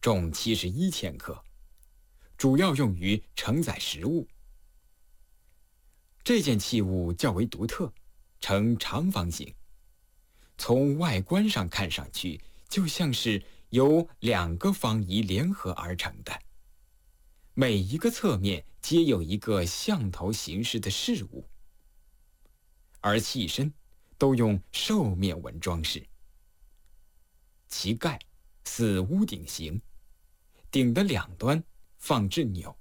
重71千克，主要用于承载食物。这件器物较为独特，呈长方形，从外观上看上去就像是由2个方仪联合而成的，每一个侧面皆有一个象头形式的事物，而器身都用兽面纹装饰。其盖似屋顶形，顶的2端放置钮。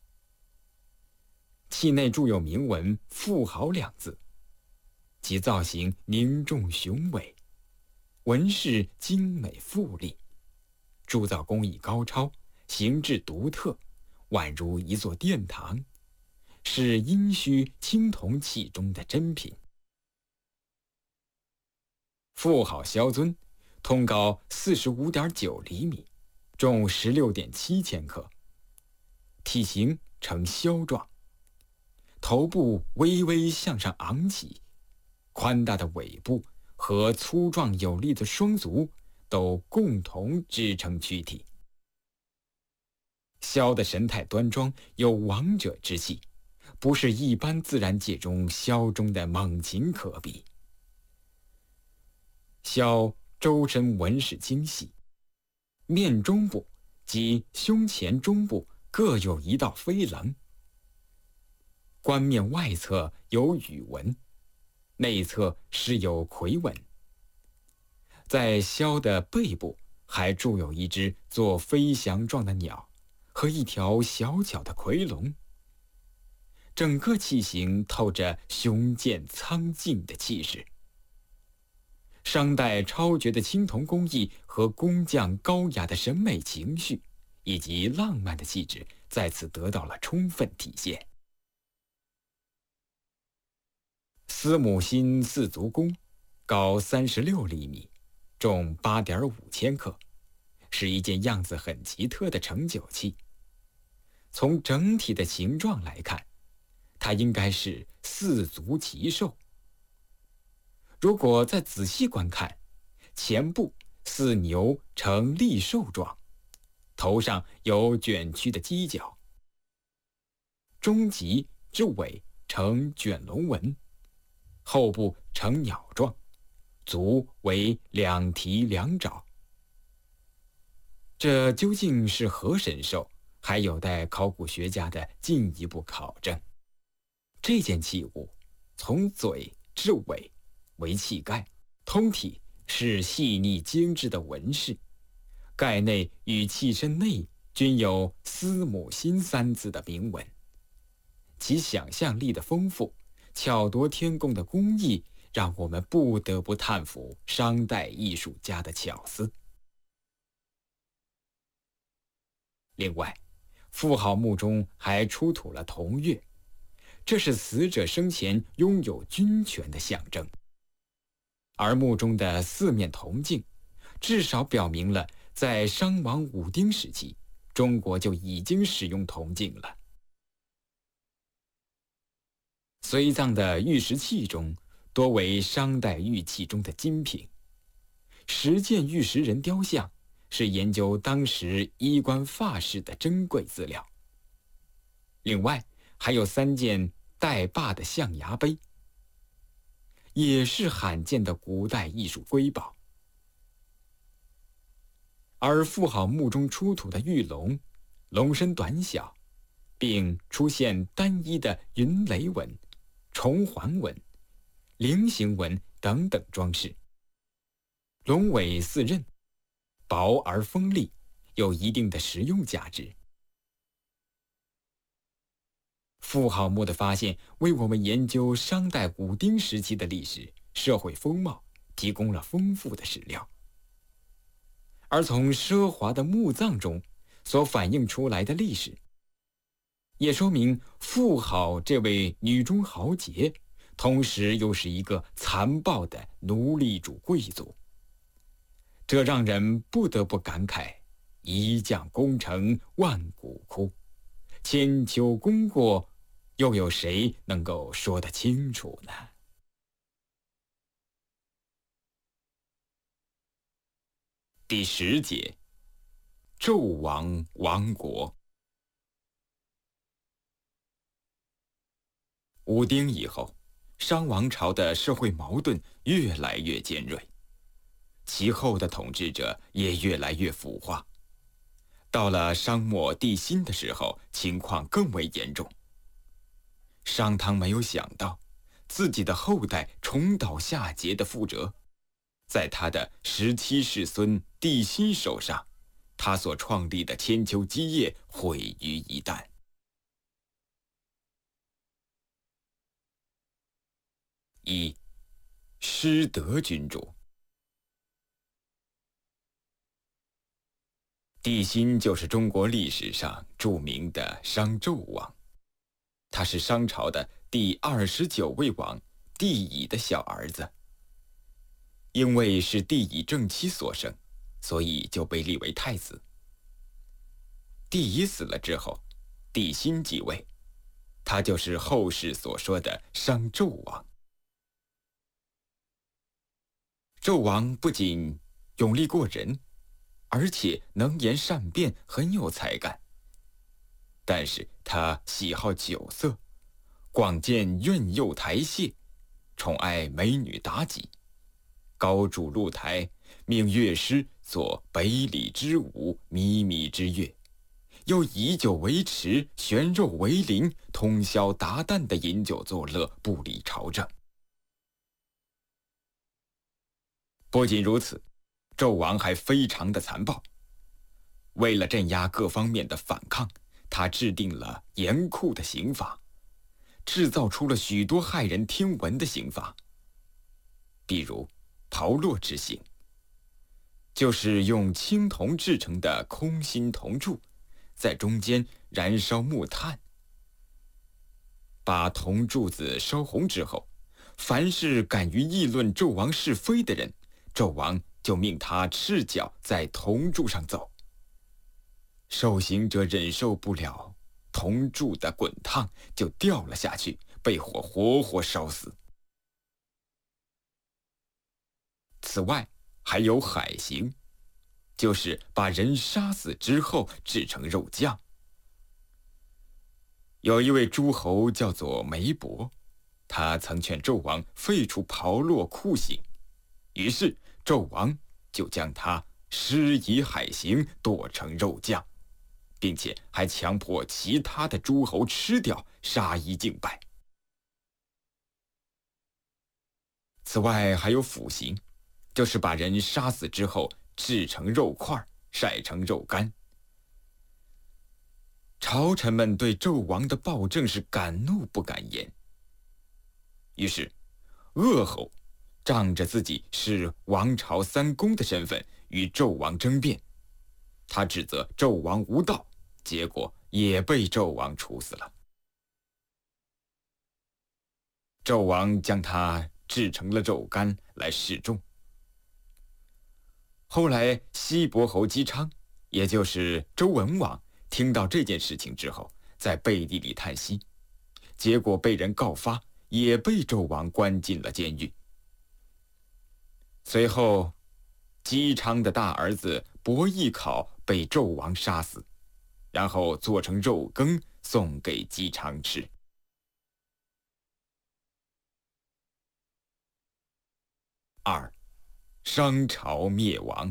器内铸有铭文“富豪”2字，其造型凝重雄伟，纹饰精美富丽，铸造工艺高超，形制独特，宛如一座殿堂，是殷墟青铜器中的珍品。富豪镶尊通高45.9厘米，重16.7千克，体型呈枭状，头部微微向上昂起，宽大的尾部和粗壮有力的双足都共同支撑躯体。鸮的神态端庄，有王者之气，不是一般自然界中鸮中的猛禽可比。鸮周身纹饰精细，面中部及胸前中部各有一道飞棱，冠面外侧有羽纹，内侧施有魁纹。在鸮的背部还铸有一只做飞翔状的鸟和一条小巧的夔龙，整个器型透着雄健苍劲的气势。商代超绝的青铜工艺和工匠高雅的审美情绪以及浪漫的气质在此得到了充分体现。司母心4足弓，高36厘米，重8.5千克，是一件样子很奇特的盛酒器。从整体的形状来看，它应该是4足骑兽。如果再仔细观看，前部似牛呈立兽状，头上有卷曲的犄角，中脊之尾呈卷龙纹，后部呈鸟状，足为2蹄2爪。这究竟是何神兽，还有待考古学家的进一步考证。这件器物从嘴至尾为器盖，通体是细腻精致的纹饰，盖内与器身内均有司母心3字的铭文。其想象力的丰富，巧夺天工的工艺，让我们不得不叹服商代艺术家的巧思。另外，妇好墓中还出土了铜钺，这是死者生前拥有军权的象征。而墓中的4面铜镜，至少表明了在商王武丁时期，中国就已经使用铜镜了。随葬的玉石器中，多为商代玉器中的精品。10件玉石人雕像是研究当时衣冠发饰的珍贵资料。另外，还有3件带把的象牙杯，也是罕见的古代艺术瑰宝。而妇好墓中出土的玉龙，龙身短小，并出现单一的云雷纹、重环纹、菱形纹等等装饰。龙尾4刃，薄而锋利，有一定的实用价值。妇好墓的发现，为我们研究商代武丁时期的历史、社会风貌提供了丰富的史料。而从奢华的墓葬中所反映出来的历史，也说明妇好这位女中豪杰，同时又是一个残暴的奴隶主贵族。这让人不得不感慨：一将功成万骨枯，千秋功过，又有谁能够说得清楚呢？第10节， 纣王亡国。武丁以后，商王朝的社会矛盾越来越尖锐，其后的统治者也越来越腐化。到了商末帝辛的时候，情况更为严重。商汤没有想到，自己的后代重蹈下桀的覆辙，在他的17世孙帝辛手上，他所创立的千秋基业毁于一旦。1. 失德君主。帝辛就是中国历史上著名的商纣王，他是商朝的第29位王帝乙的小儿子。因为是帝乙正妻所生，所以就被立为太子。帝乙死了之后，帝辛继位，他就是后世所说的商纣王。纣王不仅勇力过人，而且能言善辩，很有才干。但是他喜好酒色，广建苑囿台榭，宠爱美女妲己，高筑露台，命乐师作百里之舞，靡靡之乐，又以酒为池，悬肉为鳞，通宵达旦的饮酒作乐，不理朝政。不仅如此，纣王还非常的残暴。为了镇压各方面的反抗，他制定了严酷的刑罚，制造出了许多骇人听闻的刑罚。比如炮烙之刑，就是用青铜制成的空心铜柱，在中间燃烧木炭，把铜柱子烧红之后，凡是敢于议论纣王是非的人，纣王就命他赤脚在铜柱上走。受刑者忍受不了铜柱的滚烫，就掉了下去，被火活活烧死。此外还有海刑，就是把人杀死之后制成肉酱。有一位诸侯叫做梅伯，他曾劝纣王废除炮烙酷刑，于是纣王就将他施以海刑，剁成肉酱，并且还强迫其他的诸侯吃掉，杀一儆百。此外还有腐刑，就是把人杀死之后制成肉块，晒成肉干。朝臣们对纣王的暴政是敢怒不敢言，于是鄂侯仗着自己是王朝三公的身份与纣王争辩，他指责纣王无道，结果也被纣王处死了。纣王将他制成了肉干来示众。后来西伯侯姬昌，也就是周文王，听到这件事情之后，在背地里叹息，结果被人告发，也被纣王关进了监狱。随后姬昌的大儿子伯邑考被纣王杀死，然后做成肉羹送给姬昌吃。2. 商朝灭亡。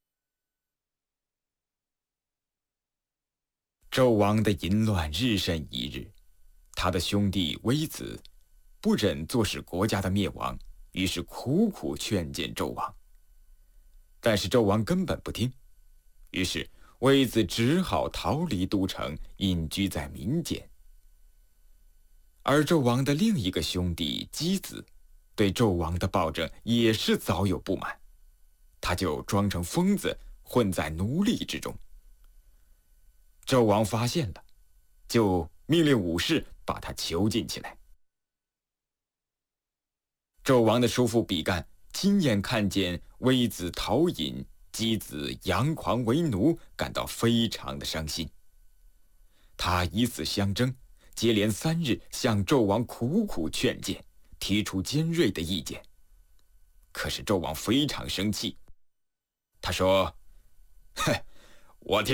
纣王的淫乱日甚一日，他的兄弟微子不忍坐视国家的灭亡，于是苦苦劝谏纣王。但是纣王根本不听，于是微子只好逃离都城，隐居在民间。而纣王的另一个兄弟箕子对纣王的暴政也是早有不满，他就装成疯子，混在奴隶之中。纣王发现了，就命令武士把他囚禁起来。纣王的叔父比干亲眼看见微子逃隐，箕子佯狂为奴，感到非常的伤心。他以死相争，接连3日向纣王苦苦劝谏，提出尖锐的意见。可是纣王非常生气，他说：“哼，我听